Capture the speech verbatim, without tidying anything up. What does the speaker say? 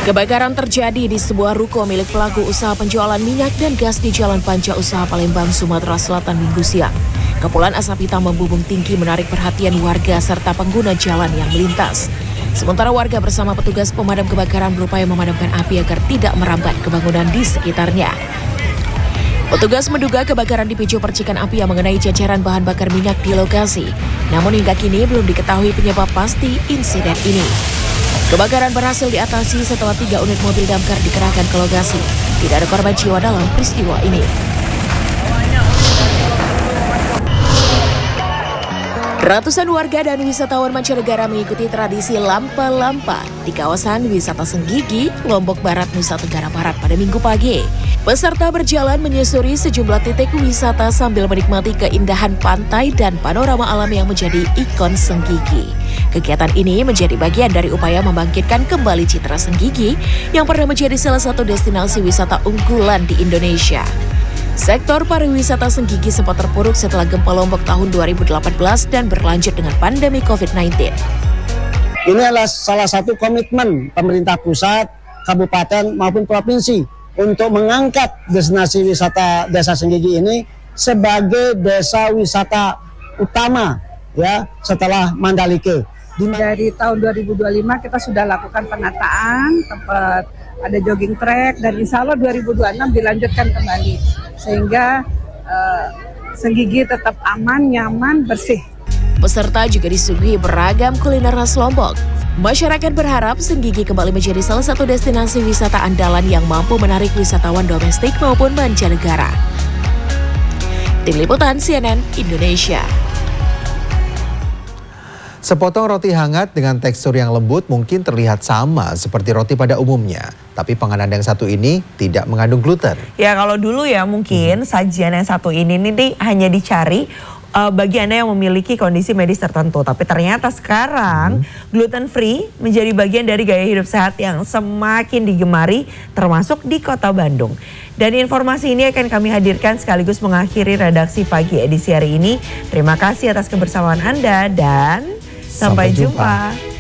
Kebakaran terjadi di sebuah ruko milik pelaku usaha penjualan minyak dan gas di Jalan Panca Usaha Palembang, Sumatera Selatan Minggu siang. Kepulan asap hitam membumbung tinggi menarik perhatian warga serta pengguna jalan yang melintas. Sementara warga bersama petugas pemadam kebakaran berupaya memadamkan api agar tidak merambat ke bangunan di sekitarnya. Petugas menduga kebakaran dipicu percikan api yang mengenai jajaran bahan bakar minyak di lokasi. Namun hingga kini belum diketahui penyebab pasti insiden ini. Kebakaran berhasil diatasi setelah tiga unit mobil damkar dikerahkan ke lokasi. Tidak ada korban jiwa dalam peristiwa ini. Ratusan warga dan wisatawan mancanegara mengikuti tradisi lampa-lampa di kawasan wisata Senggigi, Lombok Barat, Nusa Tenggara Barat pada Minggu pagi. Peserta berjalan menyusuri sejumlah titik wisata sambil menikmati keindahan pantai dan panorama alam yang menjadi ikon Senggigi. Kegiatan ini menjadi bagian dari upaya membangkitkan kembali citra Senggigi yang pernah menjadi salah satu destinasi wisata unggulan di Indonesia. Sektor pariwisata Senggigi sempat terpuruk setelah gempa Lombok tahun dua ribu delapan belas dan berlanjut dengan pandemi covid sembilan belas. Ini adalah salah satu komitmen pemerintah pusat, kabupaten maupun provinsi untuk mengangkat destinasi wisata Desa Senggigi ini sebagai desa wisata utama ya setelah Mandalika. Dari tahun dua ribu dua puluh lima kita sudah lakukan penataan, tempat ada jogging track, dan insya Allah dua ribu dua puluh enam dilanjutkan kembali sehingga uh, Senggigi tetap aman, nyaman, bersih. Peserta juga disuguhi beragam kuliner khas Lombok. Masyarakat berharap Senggigi kembali menjadi salah satu destinasi wisata andalan yang mampu menarik wisatawan domestik maupun mancanegara. Tim Liputan C N N Indonesia. Sepotong roti hangat dengan tekstur yang lembut mungkin terlihat sama seperti roti pada umumnya. Tapi panganan yang satu ini tidak mengandung gluten. Ya kalau dulu ya mungkin hmm. sajian yang satu ini nih hanya dicari uh, bagi Anda yang memiliki kondisi medis tertentu. Tapi ternyata sekarang hmm. gluten free menjadi bagian dari gaya hidup sehat yang semakin digemari termasuk di kota Bandung. Dan informasi ini akan kami hadirkan sekaligus mengakhiri redaksi pagi edisi hari ini. Terima kasih atas kebersamaan Anda dan sampai, sampai jumpa. jumpa.